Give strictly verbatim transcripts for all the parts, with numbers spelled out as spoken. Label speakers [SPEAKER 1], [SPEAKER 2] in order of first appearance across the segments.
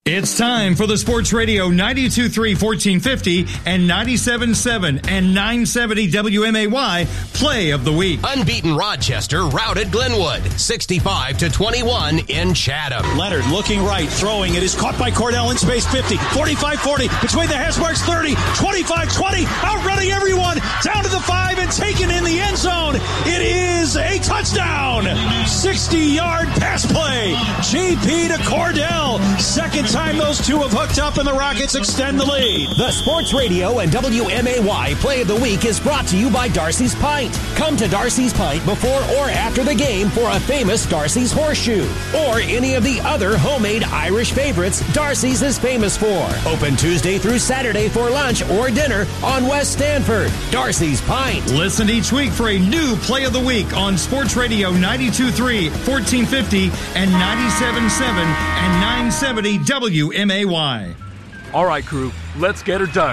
[SPEAKER 1] It's time for the Sports Radio ninety-two point three, fourteen fifty and ninety-seven point seven and nine seventy W M A Y Play of the Week.
[SPEAKER 2] Unbeaten Rochester routed Glenwood sixty-five to twenty-one in Chatham.
[SPEAKER 3] Leonard looking right, throwing. It is caught by Cordell in space. fifty, forty-five, forty, between the hash marks. thirty, twenty-five, twenty, outrunning everyone, down to the five and taken in the end zone. It is a touchdown. sixty-yard pass play. G P to Cordell. Second time those two have hooked up and the Rockets extend the lead.
[SPEAKER 4] The Sports Radio and W M A Y Play of the Week is brought to you by Darcy's Pint. Come to Darcy's Pint before or after the game for a famous Darcy's Horseshoe or any of the other homemade Irish favorites Darcy's is famous for. Open Tuesday through Saturday for lunch or dinner on West Stanford. Darcy's Pint.
[SPEAKER 1] Listen each week for a new Play of the Week on Sports Radio ninety-two point three, fourteen fifty and ninety-seven point seven and nine seventy W M A Y.
[SPEAKER 5] All right, crew, let's get her dug.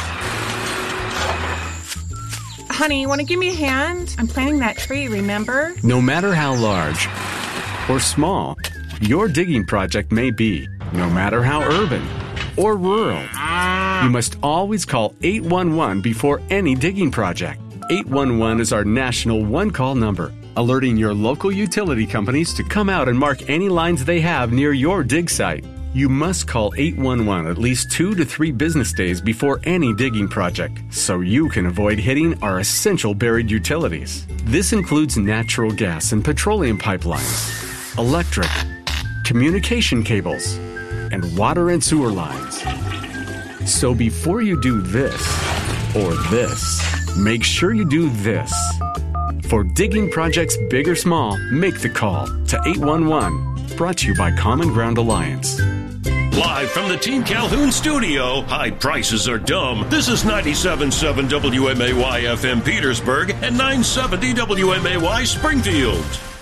[SPEAKER 6] Honey, you want to give me a hand? I'm planting that tree, remember?
[SPEAKER 7] No matter how large or small your digging project may be, no matter how urban or rural, you must always call eight one one before any digging project. eight one one is our national one-call number, alerting your local utility companies to come out and mark any lines they have near your dig site. You must call eight one one at least two to three business days before any digging project, so you can avoid hitting our essential buried utilities. This includes natural gas and petroleum pipelines, electric, communication cables, and water and sewer lines. So before you do this or this, make sure you do this. For digging projects big or small, make the call to eight one one. Brought to you by Common Ground Alliance.
[SPEAKER 8] Live from the Team Calhoun studio, high prices are dumb. This is ninety-seven point seven W M A Y F M Petersburg and nine seventy W M A Y Springfield.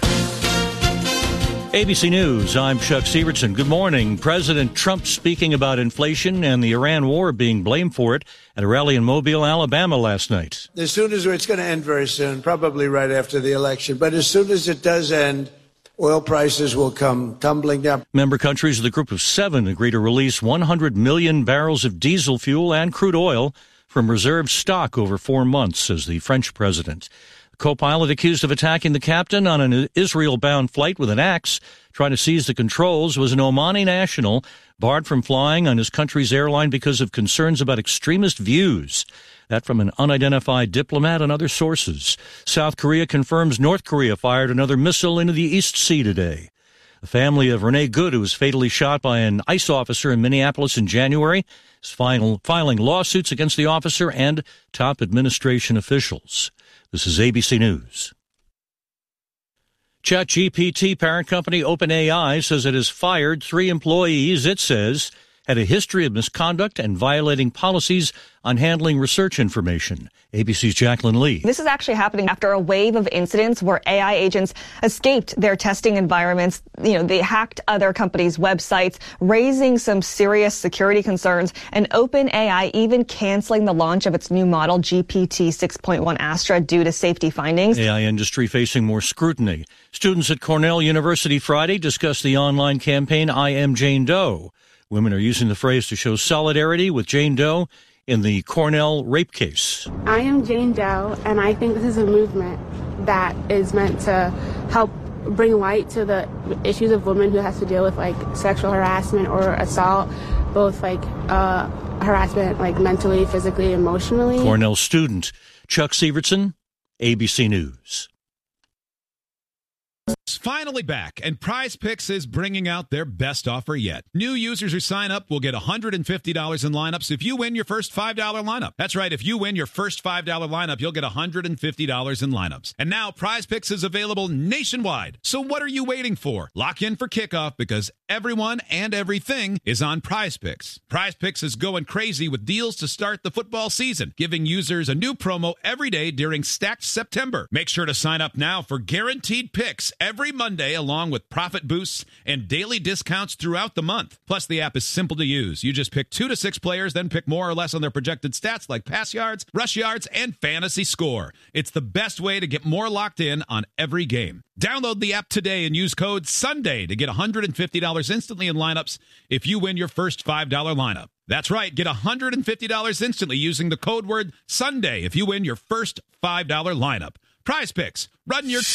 [SPEAKER 9] A B C News, I'm Chuck Sievertson. Good morning. President Trump speaking about inflation and the Iran war being blamed for it at a rally in Mobile, Alabama last night.
[SPEAKER 10] As soon as it's going to end very soon, probably right after the election, but as soon as it does end, oil prices will come tumbling down.
[SPEAKER 9] Member countries of the Group of Seven agree to release one hundred million barrels of diesel fuel and crude oil from reserve stock over four months, says the French president. The co-pilot accused of attacking the captain on an Israel-bound flight with an axe, trying to seize the controls, was an Omani national barred from flying on his country's airline because of concerns about extremist views. That from an unidentified diplomat and other sources. South Korea confirms North Korea fired another missile into the East Sea today. The family of Renee Good, who was fatally shot by an ICE officer in Minneapolis in January, is final, filing lawsuits against the officer and top administration officials. This is A B C News. ChatGPT parent company OpenAI says it has fired three employees it says had a history of misconduct and violating policies on handling research information. A B C's Jacqueline Lee.
[SPEAKER 11] This is actually happening after a wave of incidents where A I agents escaped their testing environments. You know, they hacked other companies' websites, raising some serious security concerns, and OpenAI even canceling the launch of its new model, G P T six point one Astra, due to safety findings.
[SPEAKER 9] A I industry facing more scrutiny. Students at Cornell University Friday discussed the online campaign I Am Jane Doe. Women are using the phrase to show solidarity with Jane Doe in the Cornell rape case.
[SPEAKER 12] I am Jane Doe, and I think this is a movement that is meant to help bring light to the issues of women who has to deal with, like, sexual harassment or assault, both, like, uh, harassment, like, mentally, physically, emotionally.
[SPEAKER 9] Cornell student Chuck Sievertson, A B C News.
[SPEAKER 13] Finally back, and Prize Picks is bringing out their best offer yet. New users who sign up will get one hundred fifty dollars in lineups if you win your first five dollar lineup. That's right, if you win your first five dollar lineup, you'll get one hundred fifty dollars in lineups. And now Prize Picks is available nationwide. So what are you waiting for? Lock in for kickoff because everyone and everything is on Prize Picks. Prize Picks is going crazy with deals to start the football season, giving users a new promo every day during Stacked September. Make sure to sign up now for guaranteed picks every every Monday, along with profit boosts and daily discounts throughout the month. Plus, the app is simple to use. You just pick two to six players, then pick more or less on their projected stats like pass yards, rush yards, and fantasy score. It's the best way to get more locked in on every game. Download the app today and use code SUNDAY to get one hundred fifty dollars instantly in lineups if you win your first five dollar lineup. That's right, get one hundred fifty dollars instantly using the code word SUNDAY if you win your first five dollar lineup. Prize Picks, run your...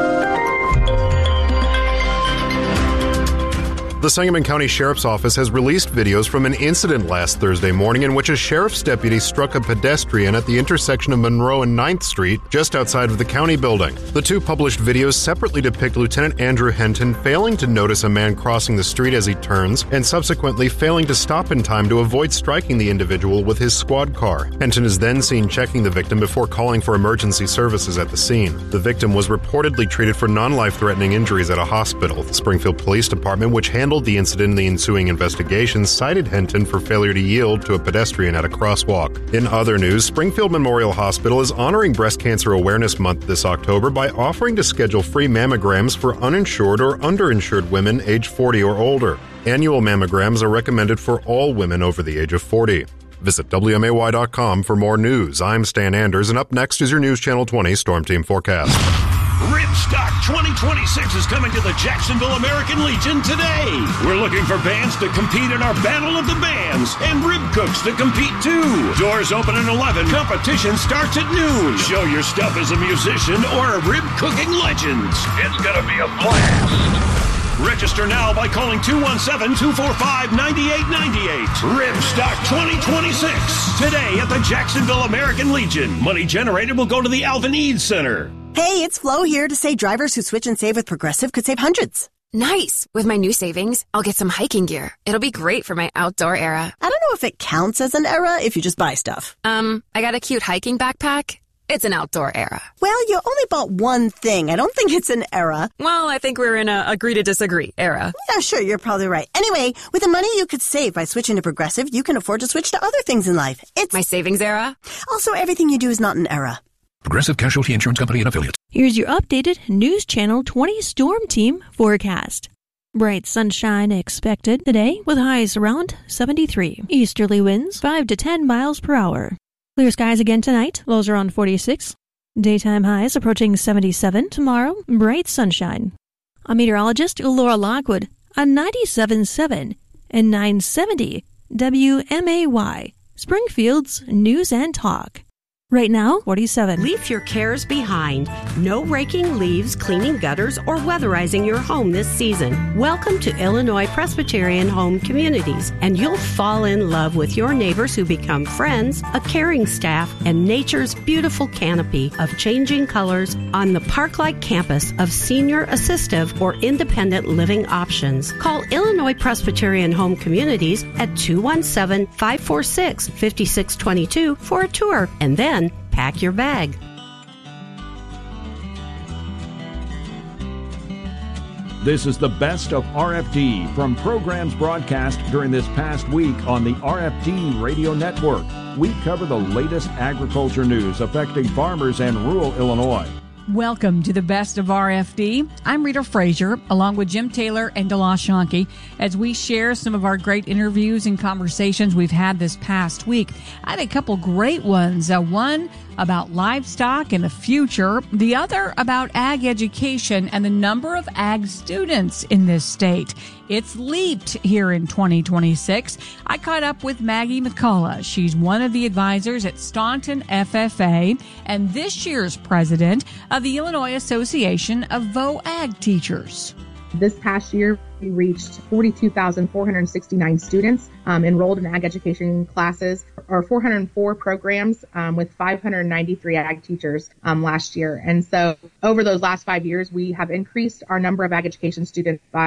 [SPEAKER 14] The Sangamon County Sheriff's Office has released videos from an incident last Thursday morning in which a sheriff's deputy struck a pedestrian at the intersection of Monroe and ninth Street, just outside of the county building. The two published videos separately depict Lieutenant Andrew Henton failing to notice a man crossing the street as he turns, and subsequently failing to stop in time to avoid striking the individual with his squad car. Henton is then seen checking the victim before calling for emergency services at the scene. The victim was reportedly treated for non-life-threatening injuries at a hospital. The Springfield Police Department, which handled the incident in the ensuing investigation, cited Henton for failure to yield to a pedestrian at a crosswalk. In other news, Springfield Memorial Hospital is honoring Breast Cancer Awareness Month this October by offering to schedule free mammograms for uninsured or underinsured women age forty or older. Annual mammograms are recommended for all women over the age of forty. Visit W M A Y dot com for more news. I'm Stan Anders, and up next is your News Channel twenty Storm Team forecast.
[SPEAKER 8] Ribstock twenty twenty-six is coming to the Jacksonville American Legion today. We're looking for bands to compete in our Battle of the Bands and rib cooks to compete too. Doors open at eleven. Competition starts at noon. Show your stuff as a musician or a rib cooking legend. It's gonna be a blast. Register now by calling two one seven, two four five, nine eight nine eight. Ribstock twenty twenty-six. Today at the Jacksonville American Legion. Money generated will go to the Alvin Eads Center.
[SPEAKER 15] Hey, it's Flo here to say drivers who switch and save with Progressive could save hundreds.
[SPEAKER 16] Nice. With my new savings, I'll get some hiking gear. It'll be great for my outdoor era.
[SPEAKER 15] I don't know if it counts as an era if you just buy stuff.
[SPEAKER 16] Um, I got a cute hiking backpack. It's an outdoor era.
[SPEAKER 15] Well, you only bought one thing. I don't think it's an era.
[SPEAKER 16] Well, I think we're in a agree to disagree era.
[SPEAKER 15] Yeah, sure, you're probably right. Anyway, with the money you could save by switching to Progressive, you can afford to switch to other things in life. It's
[SPEAKER 16] my savings era.
[SPEAKER 15] Also, everything you do is not an era.
[SPEAKER 17] Progressive Casualty Insurance Company and Affiliates.
[SPEAKER 18] Here's your updated News Channel twenty Storm Team forecast. Bright sunshine expected today with highs around seventy-three. Easterly winds five to ten miles per hour. Clear skies again tonight. Lows around forty-six. Daytime highs approaching seventy-seven. Tomorrow, bright sunshine. A meteorologist, Laura Lockwood, on ninety-seven point seven and nine seventy W M A Y, Springfield's News and Talk. Right now, forty-seven.
[SPEAKER 19] Leave your cares behind. No raking leaves, cleaning gutters, or weatherizing your home this season. Welcome to Illinois Presbyterian Home Communities, and you'll fall in love with your neighbors who become friends, a caring staff, and nature's beautiful canopy of changing colors on the park-like campus of senior assistive or independent living options. Call Illinois Presbyterian Home Communities at two one seven, five four six, five six two two for a tour, and then pack your bag.
[SPEAKER 20] This is the best of R F D from programs broadcast during this past week on the R F D Radio Network. We cover the latest agriculture news affecting farmers and rural Illinois.
[SPEAKER 21] Welcome to the Best of R F D. I'm Rita Frazier, along with Jim Taylor and Delash Shonke, as we share some of our great interviews and conversations we've had this past week. I had a couple great ones. Uh, one about livestock and the future, the other about ag education and the number of ag students in this state. It's leaped here in twenty twenty-six. I caught up with Maggie McCullough. She's one of the advisors at Staunton F F A and this year's president of the Illinois Association of V O Ag Teachers.
[SPEAKER 22] This past year, we reached forty-two thousand four hundred sixty-nine students um, enrolled in ag education classes, or four hundred four programs um, with five hundred ninety-three ag teachers um, last year. And so over those last five years, we have increased our number of ag education students by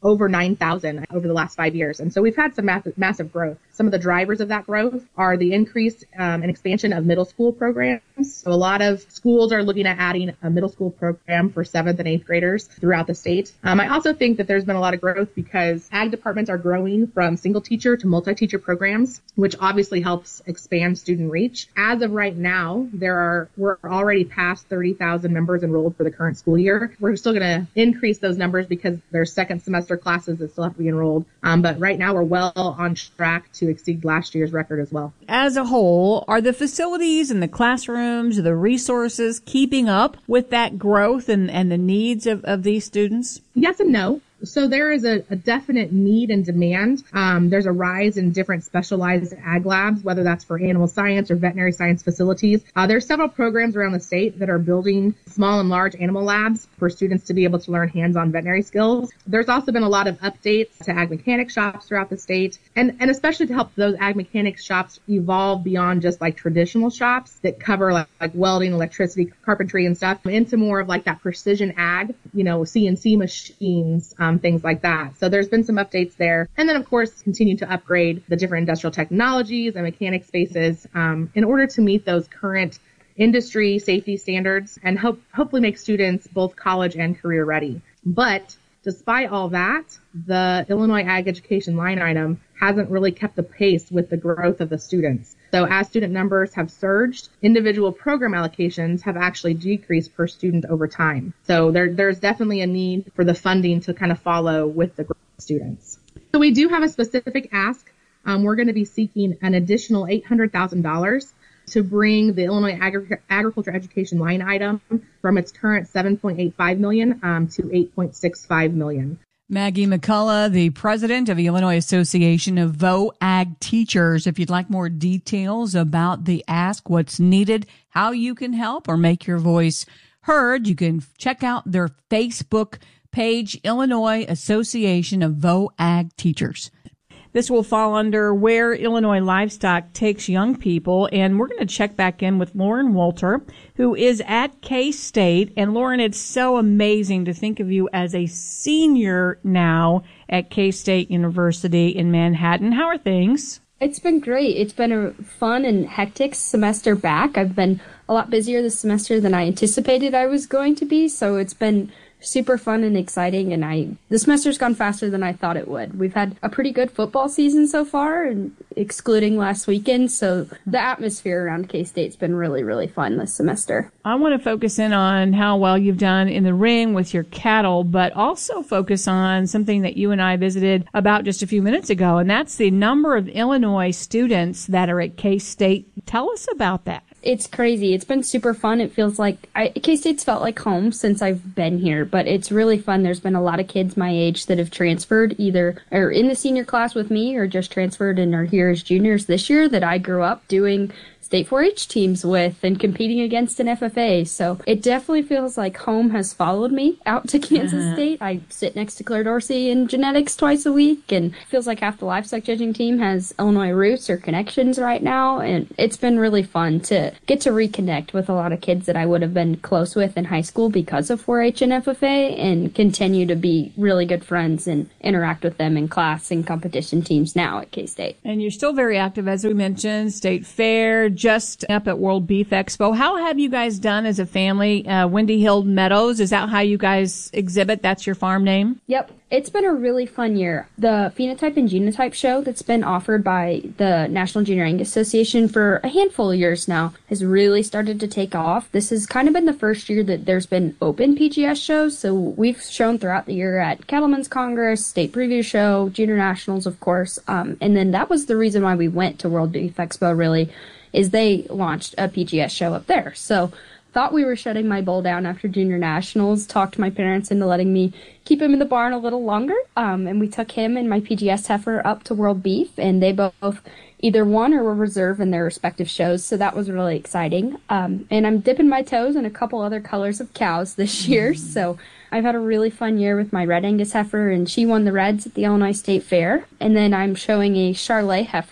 [SPEAKER 22] over nine thousand over the last five years. And so we've had some massive, massive growth. Some of the drivers of that growth are the increase um, and expansion of middle school programs. So a lot of schools are looking at adding a middle school program for seventh and eighth graders throughout the state. Um, I also think that there's been a lot of growth because ag departments are growing from single teacher to multi-teacher programs, which obviously helps expand student reach. As of right now, there are we're already past thirty thousand members enrolled for the current school year. We're still going to increase those numbers because there's second semester classes that still have to be enrolled. Um, but right now we're well on track to exceed last year's record as well.
[SPEAKER 21] As a whole, are the facilities and the classrooms, the resources keeping up with that growth and, and the needs of, of these students?
[SPEAKER 22] Yes and no. So there is a, a definite need and demand. Um, there's a rise in different specialized ag labs, whether that's for animal science or veterinary science facilities. Uh, there's several programs around the state that are building small and large animal labs for students to be able to learn hands-on veterinary skills. There's also been a lot of updates to ag mechanic shops throughout the state, and, and especially to help those ag mechanic shops evolve beyond just like traditional shops that cover like, like welding, electricity, carpentry, and stuff into more of like that precision ag, you know, C N C machines, um, things like that. So there's been some updates there. And then, of course, continue to upgrade the different industrial technologies and mechanic spaces um, in order to meet those current industry safety standards and hope, hopefully make students both college and career ready. But despite all that, the Illinois Ag Education line item hasn't really kept the pace with the growth of the students. So as student numbers have surged, individual program allocations have actually decreased per student over time. So there, there's definitely a need for the funding to kind of follow with the growth of students. So we do have a specific ask. Um, we're going to be seeking an additional eight hundred thousand dollars to bring the Illinois Agri- Agriculture Education line item from its current seven point eight five million dollars um, to eight point six five million dollars.
[SPEAKER 21] Maggie McCullough, the president of the Illinois Association of V O Ag Teachers. If you'd like more details about the ask, what's needed, how you can help or make your voice heard, you can check out their Facebook page, Illinois Association of V O Ag Teachers. This will fall under Where Illinois Livestock Takes Young People, and we're going to check back in with Lauren Walter, who is at K-State. And Lauren, it's so amazing to think of you as a senior now at K-State University in Manhattan. How are things?
[SPEAKER 2] It's been great. It's been a fun and hectic semester back. I've been a lot busier this semester than I anticipated I was going to be, so it's been super fun and exciting, and I the semester's gone faster than I thought it would. We've had a pretty good football season so far, and excluding last weekend, so the atmosphere around K-State's been really, really fun this semester.
[SPEAKER 21] I want to focus in on how well you've done in the ring with your cattle, but also focus on something that you and I visited about just a few minutes ago, and that's the number of Illinois students that are at K-State. Tell us about that.
[SPEAKER 2] It's crazy. It's been super fun. It feels like I, K-State's felt like home since I've been here, but it's really fun. There's been a lot of kids my age that have transferred either or in the senior class with me or just transferred and are here as juniors this year that I grew up doing state four H teams with and competing against in F F A. So it definitely feels like home has followed me out to Kansas uh-huh. State. I sit next to Claire Dorsey in genetics twice a week, and it feels like half the livestock judging team has Illinois roots or connections right now. And it's been really fun to get to reconnect with a lot of kids that I would have been close with in high school because of four H and F F A, and continue to be really good friends and interact with them in class and competition teams now at K-State.
[SPEAKER 21] And you're still very active, as we mentioned, State Fair, just up at World Beef Expo. How have you guys done as a family? Uh, Windy Hill Meadows, is that how you guys exhibit? That's your farm name?
[SPEAKER 2] Yep. It's been a really fun year. The Phenotype and Genotype show that's been offered by the National Junior Angus Association for a handful of years now has really started to take off. This has kind of been the first year that there's been open P G S shows, so we've shown throughout the year at Cattlemen's Congress, State Preview Show, Junior Nationals, of course, um, and then that was the reason why we went to World Beef Expo, really, is they launched a P G S show up there. So thought we were shutting my bull down after junior nationals, talked my parents into letting me keep him in the barn a little longer, um, and we took him and my P G S heifer up to World Beef, and they both either won or were reserve in their respective shows, so that was really exciting. Um, and I'm dipping my toes in a couple other colors of cows this year, mm. so I've had a really fun year with my Red Angus heifer, and she won the Reds at the Illinois State Fair. And then I'm showing a Charolais heifer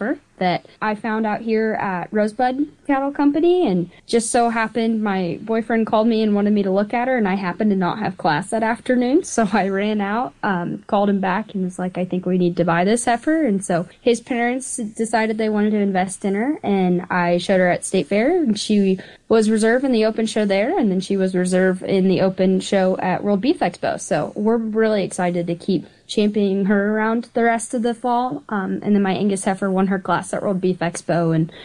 [SPEAKER 2] that I found out here at Rosebud Cattle Company, and just so happened my boyfriend called me and wanted me to look at her, and I happened to not have class that afternoon, so I ran out, um, called him back and was like, I think we need to buy this heifer. And so his parents decided they wanted to invest in her, and I showed her at State Fair, and she was reserve in the open show there, and then she was reserve in the open show at World Beef Expo. So we're really excited to keep championing her around the rest of the fall. Um, and then my Angus heifer won her class at World Beef Expo, and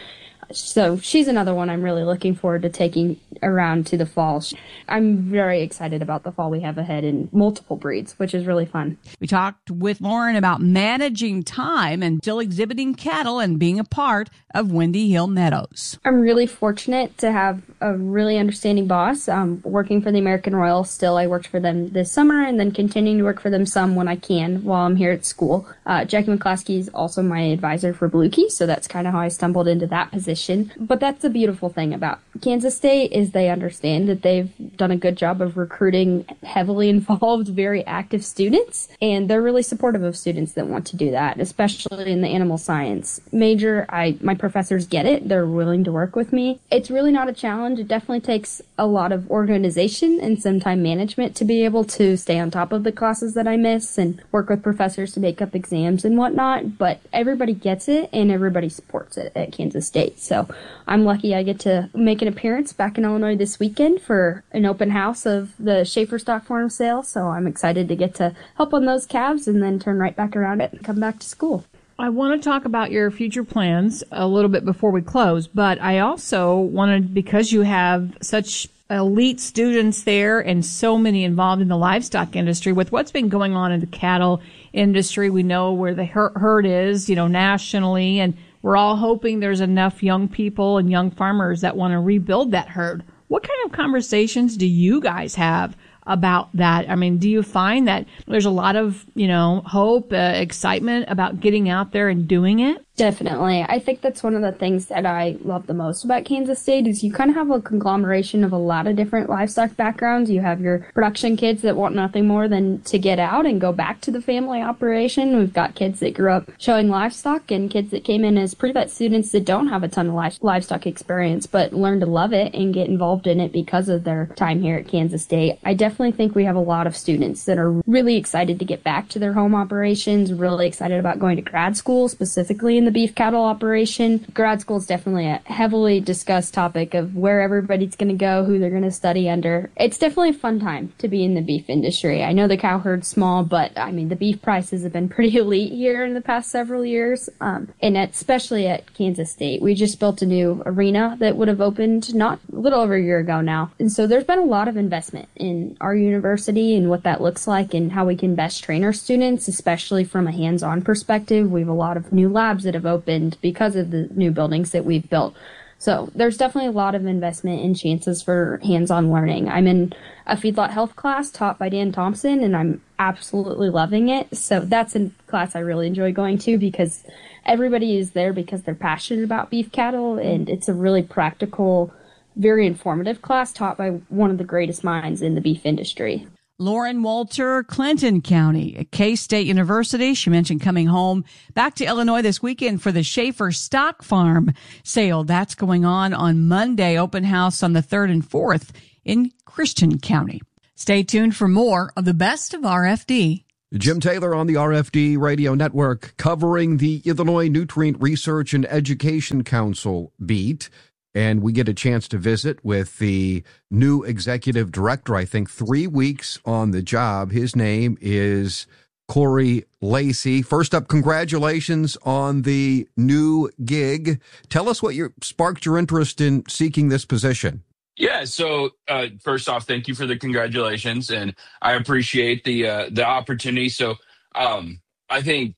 [SPEAKER 2] so she's another one I'm really looking forward to taking around to the fall. I'm very excited about the fall we have ahead in multiple breeds, which is really fun.
[SPEAKER 21] We talked with Lauren about managing time and still exhibiting cattle and being a part of Windy Hill Meadows.
[SPEAKER 2] I'm really fortunate to have a really understanding boss. Um, working for the American Royal still, I worked for them this summer and then continuing to work for them some when I can while I'm here at school. Uh, Jackie McClaskey is also my advisor for Blue Key, so that's kind of how I stumbled into that position. But that's the beautiful thing about Kansas State is they understand that they've done a good job of recruiting heavily involved, very active students, and they're really supportive of students that want to do that, especially in the animal science major. I my professors get it. They're willing to work with me. It's really not a challenge. It definitely takes a lot of organization and some time management to be able to stay on top of the classes that I miss and work with professors to make up exams and whatnot, but everybody gets it and everybody supports it at Kansas State. So I'm lucky I get to make an appearance back in Illinois this weekend for an open house of the Schaefer Stock Farm sale. So I'm excited to get to help on those calves and then turn right back around it and come back to school.
[SPEAKER 21] I want to talk about your future plans a little bit before we close, but I also wanted, because you have such elite students there and so many involved in the livestock industry, with what's been going on in the cattle industry, we know where the herd is, you know, nationally, and we're all hoping there's enough young people and young farmers that want to rebuild that herd. What kind of conversations do you guys have about that? I mean, do you find that there's a lot of, you know, hope, uh, excitement about getting out there and doing it?
[SPEAKER 2] Definitely. I think that's one of the things that I love the most about Kansas State is you kind of have a conglomeration of a lot of different livestock backgrounds. You have your production kids that want nothing more than to get out and go back to the family operation. We've got kids that grew up showing livestock and kids that came in as pre-vet students that don't have a ton of livestock experience but learn to love it and get involved in it because of their time here at Kansas State. I definitely think we have a lot of students that are really excited to get back to their home operations, really excited about going to grad school, specifically in the beef cattle operation. Grad school is definitely a heavily discussed topic of where everybody's going to go, who they're going to study under. It's definitely a fun time to be in the beef industry. I know the cow herd's small, but I mean, the beef prices have been pretty elite here in the past several years, um, and especially at Kansas State. We just built a new arena that would have opened not a little over a year ago now. And so there's been a lot of investment in our university and what that looks like and how we can best train our students, especially from a hands-on perspective. We have a lot of new labs that have opened because of the new buildings that we've built. So there's definitely a lot of investment and chances for hands-on learning. I'm in a feedlot health class taught by Dan Thompson, and I'm absolutely loving it. So that's a class I really enjoy going to because everybody is there because they're passionate about beef cattle, and it's a really practical, very informative class taught by one of the greatest minds in the beef industry.
[SPEAKER 21] Lauren Walter, Clinton County at K-State University. She mentioned coming home back to Illinois this weekend for the Schaefer Stock Farm sale. That's going on on Monday. Open house on the third and fourth in Christian County. Stay tuned for more of the best of R F D.
[SPEAKER 3] Jim Taylor on the R F D Radio Network covering the Illinois Nutrient Research and Education Council beat. And we get a chance to visit with the new executive director, I think three weeks on the job. His name is Corey Lacey. First up, congratulations on the new gig. Tell us what your, sparked your interest in seeking this position.
[SPEAKER 4] Yeah, so uh, first off, thank you for the congratulations, and I appreciate the uh, the opportunity. So um, I think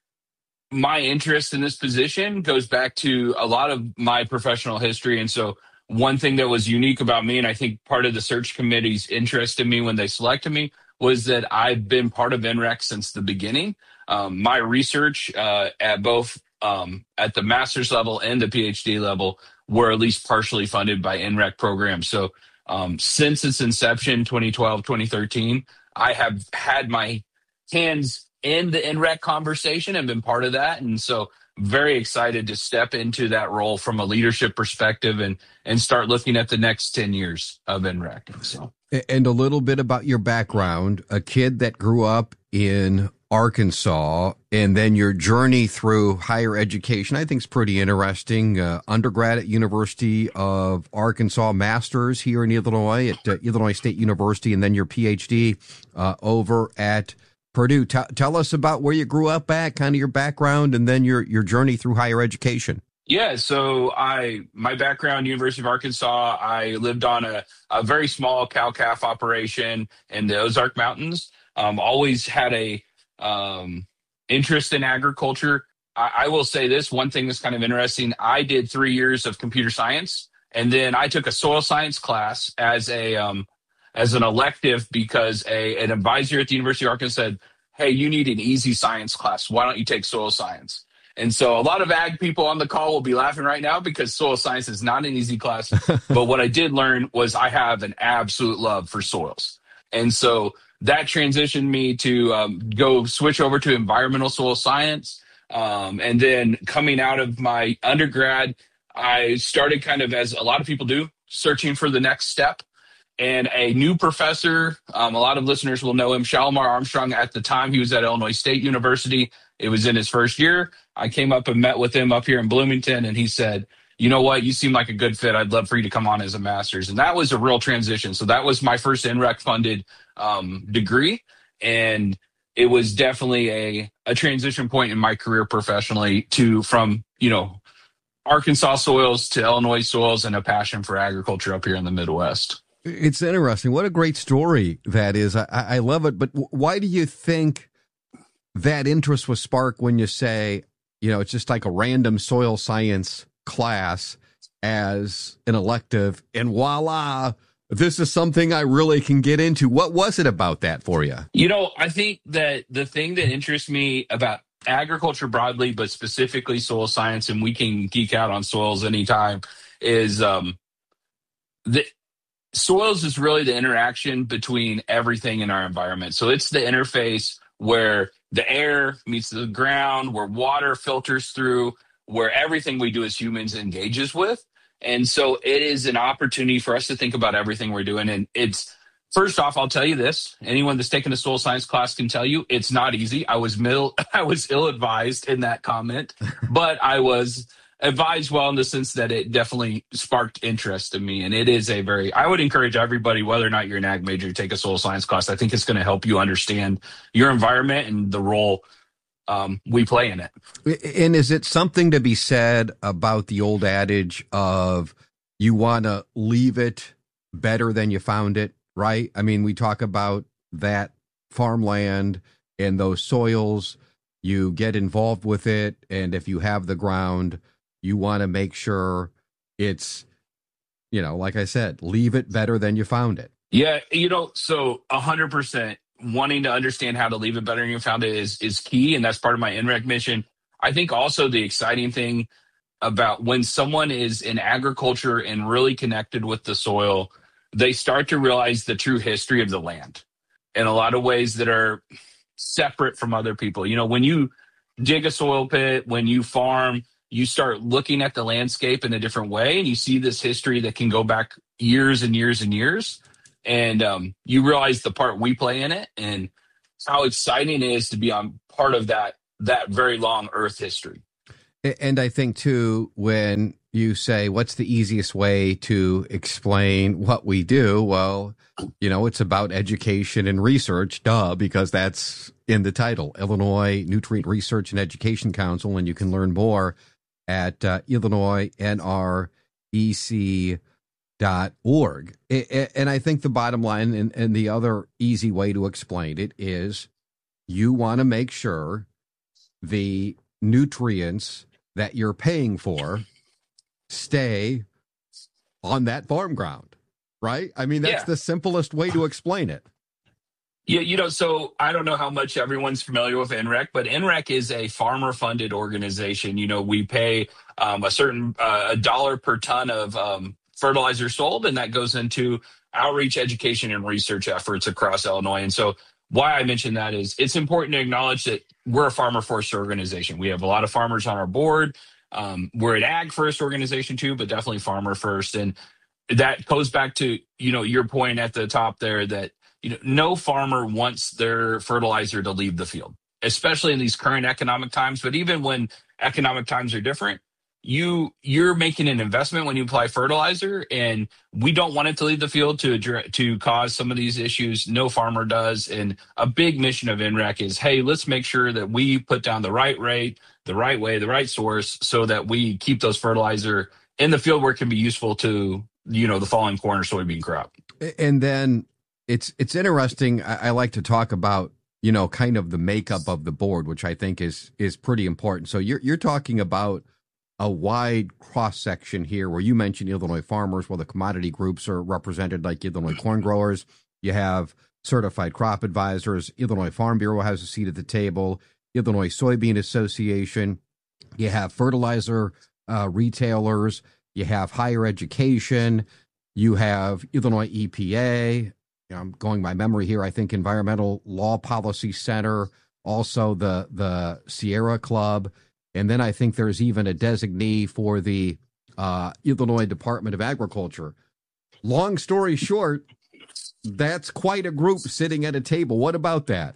[SPEAKER 4] my interest in this position goes back to a lot of my professional history. And so one thing that was unique about me, and I think part of the search committee's interest in me when they selected me, was that I've been part of N R E C since the beginning. Um, my research uh, at both um, at the master's level and the PhD level were at least partially funded by N R E C programs. So um, since its inception, twenty twelve, twenty thirteen, I have had my hands in the N R E C conversation and been part of that. And so very excited to step into that role from a leadership perspective and and start looking at the next ten years of N R E C. So.
[SPEAKER 3] And a little bit about your background, a kid that grew up in Arkansas, and then your journey through higher education, I think is pretty interesting. Uh, undergrad at University of Arkansas, master's here in Illinois at uh, Illinois State University, and then your P H D uh, over at Purdue. T- tell us about where you grew up at, kind of your background, and then your, your journey through higher education.
[SPEAKER 4] Yeah, so I my background, University of Arkansas, I lived on a, a very small cow-calf operation in the Ozark Mountains. Um, always had a um, interest in agriculture. I, I will say this, one thing that's kind of interesting, I did three years of computer science, and then I took a soil science class as a um, as an elective because a an advisor at the University of Arkansas said, hey, you need an easy science class. Why don't you take soil science? And so a lot of ag people on the call will be laughing right now because soil science is not an easy class. But what I did learn was I have an absolute love for soils. And so that transitioned me to um, go switch over to environmental soil science. Um, and then coming out of my undergrad, I started kind of, as a lot of people do, searching for the next step. And a new professor, um, a lot of listeners will know him, Shalimar Armstrong. At the time, he was at Illinois State University. It was in his first year. I came up and met with him up here in Bloomington, and he said, you know what, you seem like a good fit. I'd love for you to come on as a master's. And that was a real transition. So that was my first N R E C-funded um, degree, and it was definitely a, a transition point in my career professionally to from, you know, Arkansas soils to Illinois soils and a passion for agriculture up here in the Midwest.
[SPEAKER 3] It's interesting. What a great story that is. I, I love it. But why do you think that interest was sparked when you say, you know, it's just like a random soil science class as an elective, and voila, this is something I really can get into? What was it about that for you?
[SPEAKER 4] You know, I think that the thing that interests me about agriculture broadly, but specifically soil science, and we can geek out on soils anytime, is um, the soils is really the interaction between everything in our environment. So it's the interface where the air meets the ground, where water filters through, where everything we do as humans engages with. And so it is an opportunity for us to think about everything we're doing. And it's, first off, I'll tell you this, anyone that's taken a soil science class can tell you it's not easy. I was middle, I was ill-advised in that comment, but I was advised well in the sense that it definitely sparked interest in me. And it is a very, I would encourage everybody, whether or not you're an ag major, to take a soil science class. I think it's going to help you understand your environment and the role um, we play in it.
[SPEAKER 3] And is it something to be said about the old adage of you want to leave it better than you found it, right? I mean, we talk about that farmland and those soils, you get involved with it. And if you have the ground, you want to make sure it's, you know, like I said, leave it better than you found it.
[SPEAKER 4] Yeah, you know, so one hundred percent wanting to understand how to leave it better than you found it is is key, and that's part of my N R E C mission. I think also the exciting thing about when someone is in agriculture and really connected with the soil, they start to realize the true history of the land in a lot of ways that are separate from other people. You know, when you dig a soil pit, when you farm, you start looking at the landscape in a different way, and you see this history that can go back years and years and years. And um, you realize the part we play in it and how exciting it is to be on part of that, that very long Earth history.
[SPEAKER 3] And I think, too, when you say, what's the easiest way to explain what we do? Well, you know, it's about education and research, duh, because that's in the title, Illinois Nutrient Research and Education Council. And you can learn more at uh, Illinois N R E C dot org. And I think the bottom line and, and the other easy way to explain it is you want to make sure the nutrients that you're paying for stay on that farm ground, right? I mean, that's yeah. the simplest way to explain it.
[SPEAKER 4] Yeah, you know, so I don't know how much everyone's familiar with N R E C, but N R E C is a farmer-funded organization. You know, we pay um, a certain uh, a dollar per ton of um, fertilizer sold, and that goes into outreach, education, and research efforts across Illinois. And so why I mentioned that is it's important to acknowledge that we're a farmer first organization. We have a lot of farmers on our board. Um, we're an ag first organization too, but definitely farmer first. And that goes back to, you know, your point at the top there that, you know, no farmer wants their fertilizer to leave the field, especially in these current economic times. But even when economic times are different, you you're making an investment when you apply fertilizer, and we don't want it to leave the field to address, to cause some of these issues. No farmer does. And a big mission of N R E C is, hey, let's make sure that we put down the right rate, the right way, the right source, so that we keep those fertilizer in the field where it can be useful to, you know, the falling corn or soybean crop.
[SPEAKER 3] And then it's it's interesting. I, I like to talk about, you know, kind of the makeup of the board, which I think is is pretty important. So you're you're talking about a wide cross section here, where you mentioned Illinois farmers. Well, the commodity groups are represented, like Illinois corn growers. You have certified crop advisors. Illinois Farm Bureau has a seat at the table. Illinois Soybean Association. You have fertilizer uh, retailers. You have higher education. You have Illinois E P A. You know, I'm going by memory here. I think Environmental Law Policy Center. Also the the Sierra Club. And then I think there's even a designee for the uh, Illinois Department of Agriculture. Long story short, that's quite a group sitting at a table. What about that?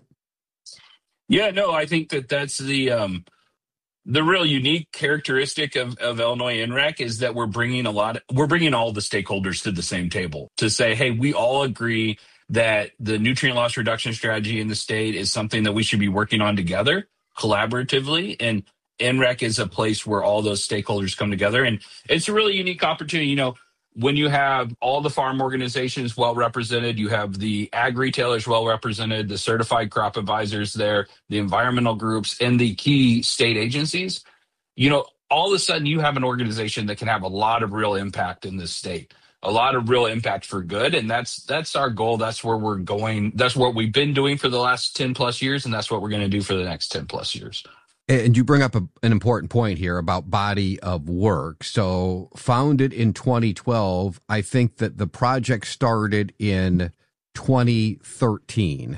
[SPEAKER 4] Yeah, no, I think that that's the um, the real unique characteristic of, of Illinois N R E C is that we're bringing a lot. Of, we're bringing all the stakeholders to the same table to say, hey, we all agree that the nutrient loss reduction strategy in the state is something that we should be working on together, collaboratively, and N R E C is a place where all those stakeholders come together. And it's a really unique opportunity. You know, when you have all the farm organizations well represented, you have the ag retailers well represented, the certified crop advisors there, the environmental groups, and the key state agencies, you know, all of a sudden you have an organization that can have a lot of real impact in this state, a lot of real impact for good. And that's that's our goal. That's where we're going. That's what we've been doing for the last ten plus years. And that's what we're going to do for the next ten plus years.
[SPEAKER 3] And you bring up a, an important point here about body of work. So founded in twenty twelve, I think that the project started in twenty thirteen.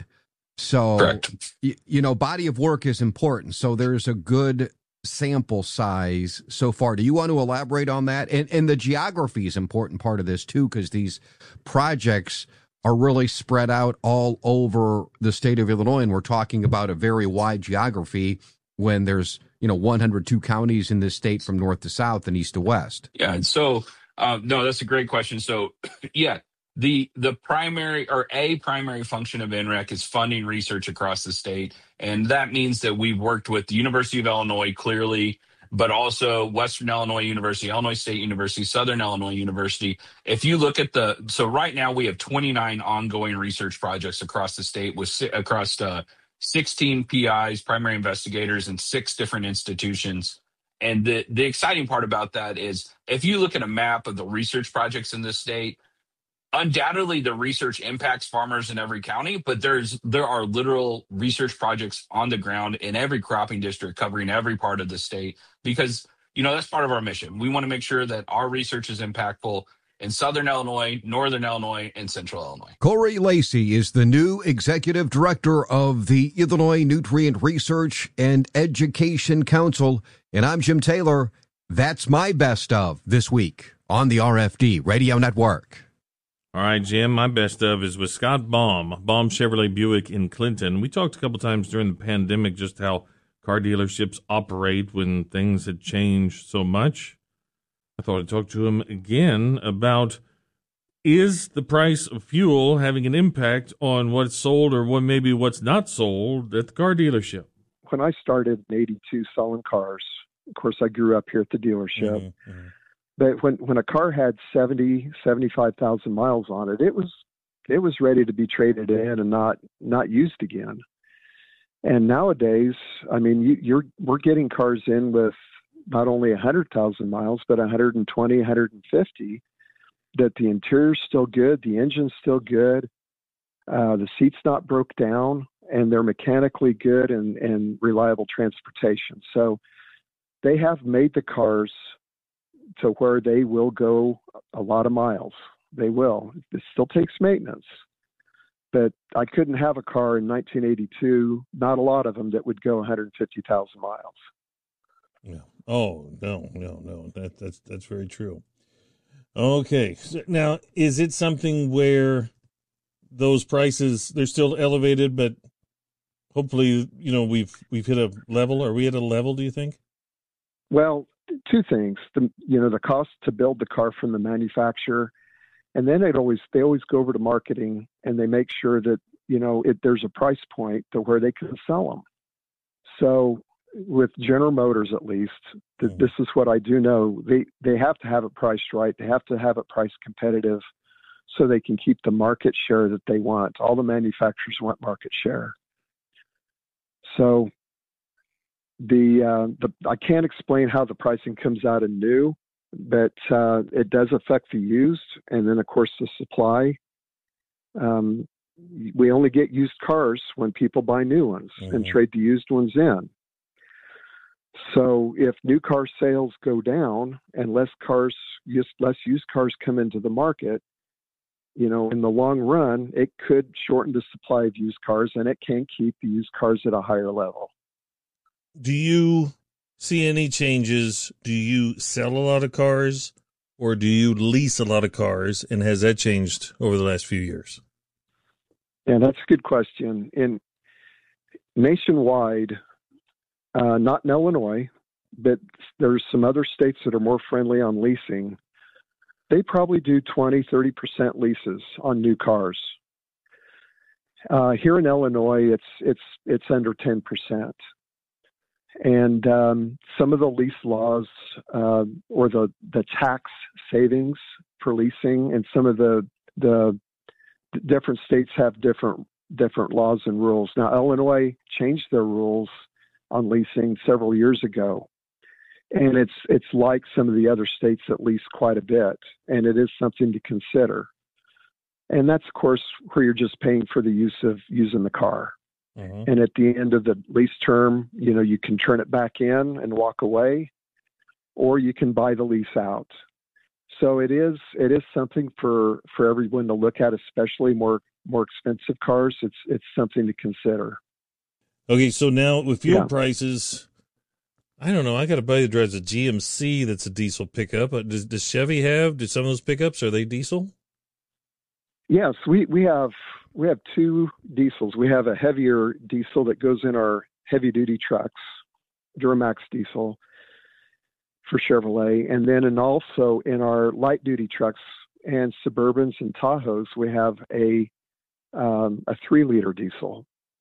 [SPEAKER 3] So, you, you know, body of work is important. So there's a good sample size so far. Do you want to elaborate on that? And, and the geography is an important part of this, too, because these projects are really spread out all over the state of Illinois. And we're talking about a very wide geography when there's, you know, one hundred two counties in this state from north to south and east to west.
[SPEAKER 4] Yeah. And so, uh, no, that's a great question. So, yeah, the the primary or a primary function of N R E C is funding research across the state. And that means that we've worked with the University of Illinois, clearly, but also Western Illinois University, Illinois State University, Southern Illinois University. If you look at the, so right now we have twenty-nine ongoing research projects across the state with across uh, sixteen P Is, primary investigators, and six different institutions. And the, the exciting part about that is if you look at a map of the research projects in this state, undoubtedly the research impacts farmers in every county, but there's there are literal research projects on the ground in every cropping district covering every part of the state because, you know, that's part of our mission. We want to make sure that our research is impactful in Southern Illinois, Northern Illinois, and Central Illinois.
[SPEAKER 3] Corey Lacey is the new Executive Director of the Illinois Nutrient Research and Education Council. And I'm Jim Taylor. That's my best of this week on the R F D Radio Network.
[SPEAKER 1] All right, Jim, my best of is with Scott Baum, Baum Chevrolet Buick in Clinton. We talked a couple times during the pandemic just how car dealerships operate when things had changed so much. I thought I'd talk to him again about, is the price of fuel having an impact on what's sold or what maybe what's not sold at the car dealership?
[SPEAKER 5] When I started in eighty-two selling cars, of course, I grew up here at the dealership. Mm-hmm. But when, when a car had seventy, seventy-five thousand miles on it, it was it was ready to be traded in and not not used again. And nowadays, I mean, you, you're we're getting cars in with not only one hundred thousand miles, but one hundred twenty, one hundred fifty, that the interior's still good, the engine's still good, uh, the seat's not broke down, and they're mechanically good and, and reliable transportation. So they have made the cars to where they will go a lot of miles. They will. It still takes maintenance, But I couldn't have a car in nineteen eighty-two, not a lot of them, that would go one hundred fifty thousand miles.
[SPEAKER 1] Yeah. Oh, no, no, no. That, that's, that's very true. Okay. So now, is it something where those prices, they're still elevated, but hopefully, you know, we've, we've hit a level? Are we at a level, do you think?
[SPEAKER 5] Well, two things. The, you know, the cost to build the car from the manufacturer, and then it always, they always go over to marketing and they make sure that, you know, it, there's a price point to where they can sell them. So with General Motors, at least, th- this is what I do know. They, they have to have it priced right. They have to have it priced competitive so they can keep the market share that they want. All the manufacturers want market share. So the, uh, the I can't explain how the pricing comes out in new, but uh, it does affect the used. And then, of course, the supply. Um, we only get used cars when people buy new ones mm-hmm. and trade the used ones in. So if new car sales go down and less cars, less used cars come into the market, you know, in the long run, it could shorten the supply of used cars, and it can keep the used cars at a higher level.
[SPEAKER 1] Do you see any changes? Do you sell a lot of cars, or do you lease a lot of cars? And has that changed over the last few years?
[SPEAKER 5] Yeah, that's a good question. In nationwide, uh, not in Illinois, but there's some other states that are more friendly on leasing. They probably do twenty, thirty percent leases on new cars. Uh, here in Illinois, it's it's it's under ten percent. And um, some of the lease laws uh, or the, the tax savings for leasing, and some of the the different states have different different laws and rules. Now, Illinois changed their rules on leasing several years ago, and it's it's like some of the other states that lease quite a bit, and it is something to consider. And that's, of course, where you're just paying for the use of using the car. Mm-hmm. And at the end of the lease term, you know, you can turn it back in and walk away, or you can buy the lease out. So it is it is something for, for everyone to look at, especially more more expensive cars. It's it's something to consider.
[SPEAKER 1] Okay, so now with fuel
[SPEAKER 5] yeah.
[SPEAKER 1] prices, I don't know. I got a buddy that drives a G M C that's a diesel pickup. Does, does Chevy have? Do some of those pickups, are they diesel?
[SPEAKER 5] Yes, we, we have we have two diesels. We have a heavier diesel that goes in our heavy duty trucks, Duramax diesel for Chevrolet, and then and also in our light duty trucks and Suburbans and Tahoes, we have a um, a three liter diesel.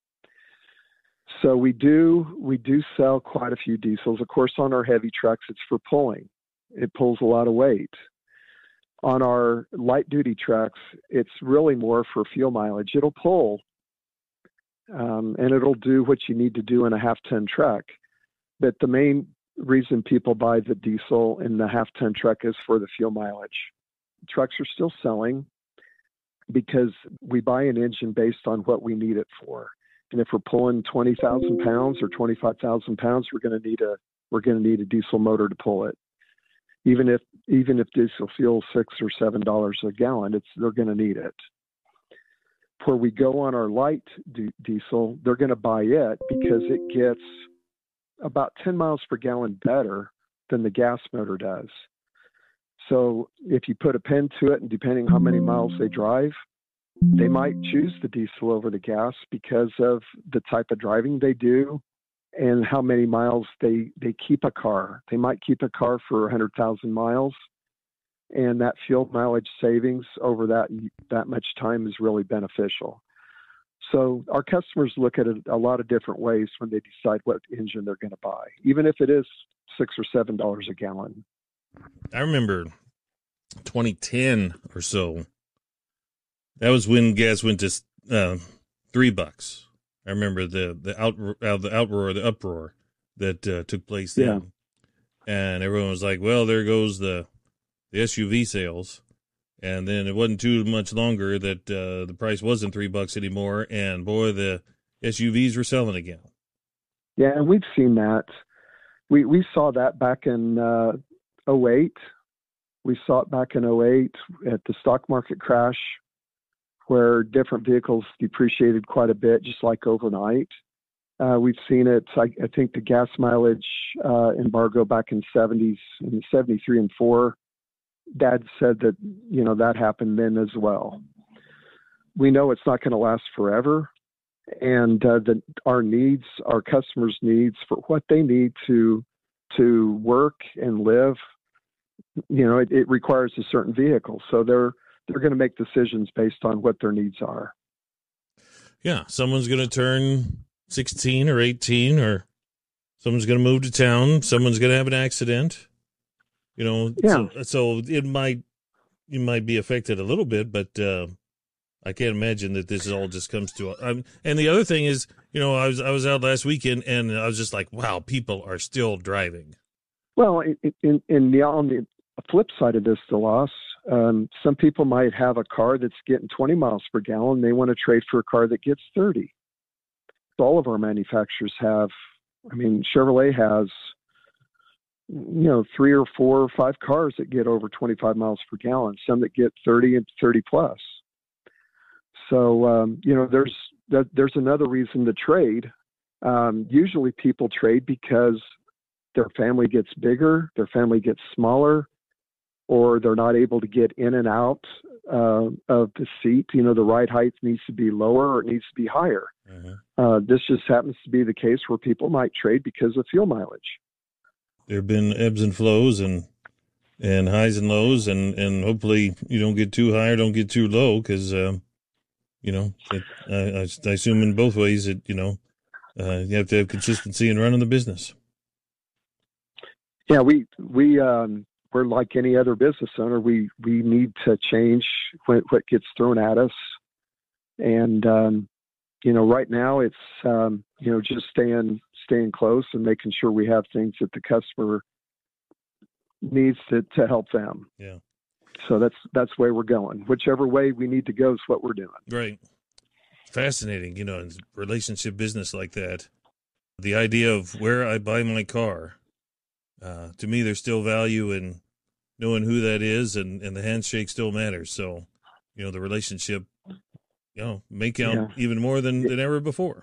[SPEAKER 5] So we do we do sell quite a few diesels. Of course, on our heavy trucks, it's for pulling. It pulls a lot of weight. On our light duty trucks, it's really more for fuel mileage. It'll pull, um, and it'll do what you need to do in a half ton truck. But the main reason people buy the diesel in the half ton truck is for the fuel mileage. Trucks are still selling because we buy an engine based on what we need it for. And if we're pulling twenty thousand pounds or twenty-five thousand pounds, we're going to need a we're going to need a diesel motor to pull it. Even if even if diesel fuel six or seven dollars a gallon, it's they're going to need it. Where we go on our light d- diesel, they're going to buy it because it gets about ten miles per gallon better than the gas motor does. So if you put a pen to it, and depending how many miles they drive, they might choose the diesel over the gas because of the type of driving they do and how many miles they, they keep a car. They might keep a car for one hundred thousand miles, and that fuel mileage savings over that that much time is really beneficial. So our customers look at it a lot of different ways when they decide what engine they're going to buy, even if it is six or seven dollars a gallon.
[SPEAKER 1] I remember twenty ten or so. That was when gas went to uh, three bucks. I remember the the out uh, the outroar, the uproar that uh, took place then, yeah. And everyone was like, "Well, there goes the the S U V sales." And then it wasn't too much longer that uh, the price wasn't three bucks anymore, and boy, the S U Vs were selling again.
[SPEAKER 5] Yeah, and we've seen that. We we saw that back in uh, oh eight. We saw it back in oh eight at the stock market crash, where different vehicles depreciated quite a bit, just like overnight. Uh, we've seen it. I, I think the gas mileage uh, embargo back in seventies, in seventy-three and four, Dad said that, you know, that happened then as well. We know it's not going to last forever, and uh, that our needs, our customers' needs for what they need to to work and live, you know, it, it requires a certain vehicle. So they're they're going to make decisions based on what their needs are.
[SPEAKER 1] Yeah, someone's going to turn sixteen or eighteen, or someone's going to move to town. Someone's going to have an accident. You know,
[SPEAKER 5] yeah.
[SPEAKER 1] so, so it might you might be affected a little bit, but uh, I can't imagine that this all just comes to. Um, and the other thing is, you know, I was I was out last weekend and I was just like, wow, people are still driving.
[SPEAKER 5] Well, in in, in the on the flip side of this, the loss. Um, some people might have a car that's getting twenty miles per gallon. They want to trade for a car that gets thirty. All of our manufacturers have. I mean, Chevrolet has, you know, three or four or five cars that get over twenty-five miles per gallon, some that get thirty and thirty plus. So, um, you know, there's that, there's another reason to trade. Um, usually people trade because their family gets bigger, their family gets smaller, or they're not able to get in and out uh, of the seat. You know, the ride height needs to be lower or it needs to be higher. Mm-hmm. Uh, this just happens to be the case where people might trade because of fuel mileage.
[SPEAKER 1] There have been ebbs and flows and and highs and lows, and, and hopefully you don't get too high or don't get too low because, um, you know, it, I, I assume in both ways that, you know, uh, you have to have consistency in running the business.
[SPEAKER 5] Yeah, we, we, um, we're like any other business owner. We, we need to change what, what gets thrown at us. And, um, you know, right now it's, um, you know, just staying, staying close and making sure we have things that the customer needs to, to help them.
[SPEAKER 1] Yeah.
[SPEAKER 5] So that's, that's the way we're going. Whichever way we need to go is what we're doing.
[SPEAKER 1] Right. Fascinating, you know, in relationship business like that, the idea of where I buy my car, uh, to me, there's still value in knowing who that is, and, and the handshake still matters. So, you know, the relationship, you know, may count yeah. even more than, than ever before.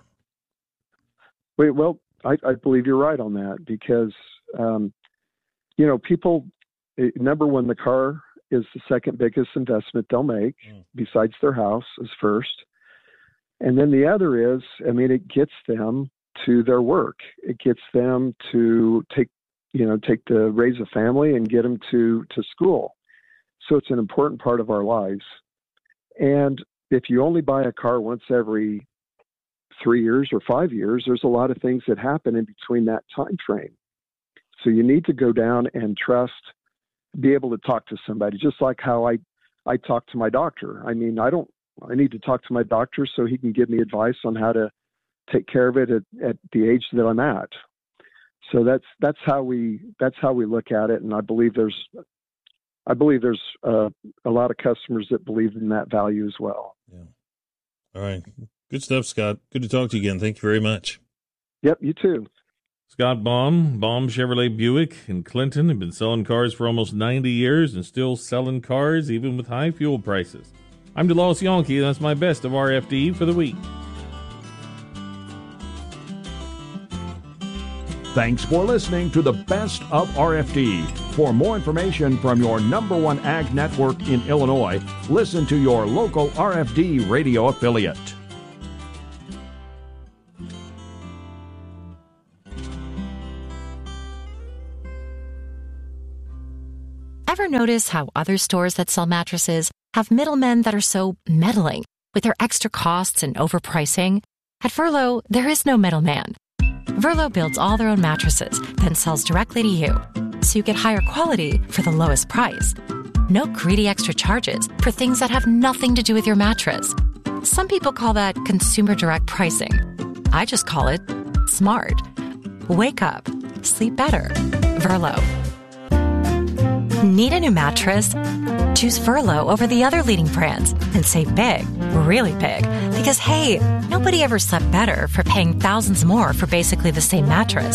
[SPEAKER 5] Wait, well, I, I believe you're right on that because, um, you know, people, number one, the car is the second biggest investment they'll make mm. besides their house is first. And then the other is, I mean, it gets them to their work. It gets them to take, you know, take to raise a family and get them to, to school. So it's an important part of our lives. And if you only buy a car once every three years or five years, there's a lot of things that happen in between that time frame. So you need to go down and trust, be able to talk to somebody, just like how I, I talk to my doctor. I mean, I don't, I need to talk to my doctor so he can give me advice on how to take care of it at, at the age that I'm at. So that's, that's how we, that's how we look at it. And I believe there's, I believe there's uh, a lot of customers that believe in that value as well.
[SPEAKER 1] Yeah. All right. Good stuff, Scott. Good to talk to you again. Thank you very much.
[SPEAKER 5] Yep. You too.
[SPEAKER 1] Scott Baum, Baum Chevrolet Buick in Clinton, have been selling cars for almost ninety years and still selling cars even with high fuel prices. I'm DeLoss Yonke, and that's my best of R F D for the week.
[SPEAKER 20] Thanks for listening to the Best of R F D. For more information from your number one ag network in Illinois, listen to your local R F D radio affiliate.
[SPEAKER 6] Ever notice how other stores that sell mattresses have middlemen that are so meddling with their extra costs and overpricing? At Verlo, there is no middleman. Verlo builds all their own mattresses, then sells directly to you, so you get higher quality for the lowest price. No greedy extra charges for things that have nothing to do with your mattress. Some people call that consumer direct pricing. I just call it smart. Wake up. Sleep better. Verlo. Need a new mattress? Choose Verlo over the other leading brands and save big, really big. Because, hey, nobody ever slept better for paying thousands more for basically the same mattress.